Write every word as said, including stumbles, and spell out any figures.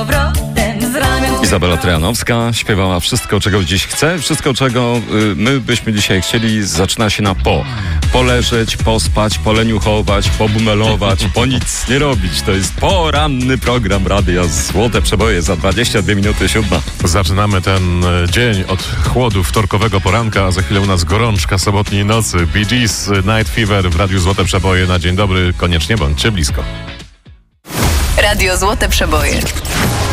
powrotem z ramion. Izabela Trojanowska śpiewała wszystko, czego dziś chce. Wszystko, czego y, my byśmy dzisiaj chcieli, zaczyna się na po. Poleżeć, pospać, poleniuchować, pobumelować, po nic nie robić. To jest poranny program Radia Złote Przeboje za dwadzieścia dwie minuty siódma. Zaczynamy ten dzień od chłodu wtorkowego poranka, a za chwilę u nas gorączka sobotniej nocy. Bee Gees, Night Fever w Radiu Złote Przeboje na dzień dobry. Koniecznie bądźcie blisko. Radio Złote Przeboje.